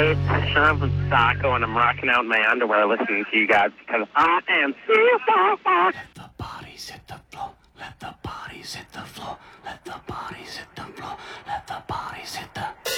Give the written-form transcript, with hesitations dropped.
Hey, Sean from Saco, and I'm rocking out in my underwear listening to you guys because I am super. Let the bodies hit the floor. Let the bodies hit the floor. Let the bodies hit the floor. Let the bodies hit the